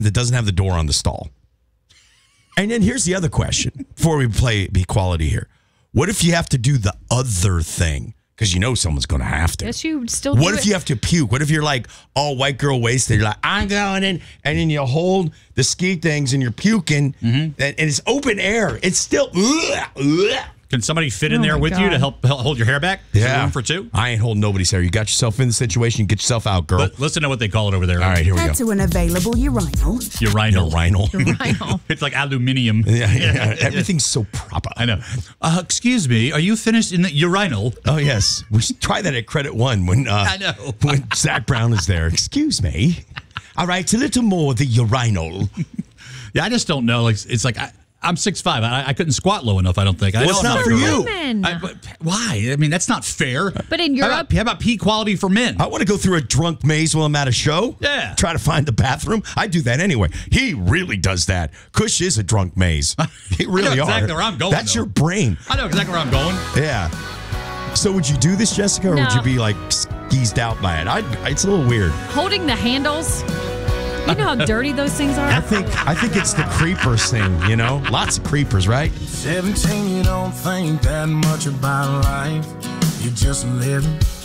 that doesn't have the door on the stall. And then here's the other question before we play equality here. What if you have to do the other thing? Because you know someone's going to have to. Yes, you still What if you have to puke? What if you're like all white girl wasted? You're like, I'm going in. And then you hold the ski things and you're puking. And it's open air. It's still. Can somebody fit in there with you to help hold your hair back? Is there room for two? I ain't holding nobody's hair. You got yourself in the situation. Get yourself out, girl. Listen to what they call it over there. All right, here we Head go. to an available urinal. Urinal. It's like aluminium. Yeah. Everything's so proper. I know. Excuse me, are you finished in the urinal? Oh, yes. We should try that at Credit One when I know. when Zach Brown is there. Excuse me. All right, a little more the urinal. Yeah, I just don't know. It's like I'm 6'5". I couldn't squat low enough, I don't think. Well, it's not for you. Why? I mean, that's not fair. But in Europe... How about pee quality for men? I want to go through a drunk maze while I'm at a show. Yeah. Try to find the bathroom. I do that anyway. He really does that. Kush is a drunk maze. He really I know are. exactly where I'm going, That's though. your brain. I know exactly where I'm going. Yeah. So would you do this, Jessica, or would you be like skeezed out by it? It's a little weird. Holding the handles... You know how dirty those things are? I think it's the creepers thing, you know? Lots of creepers, right? 17, you don't think that much about life. You're just living.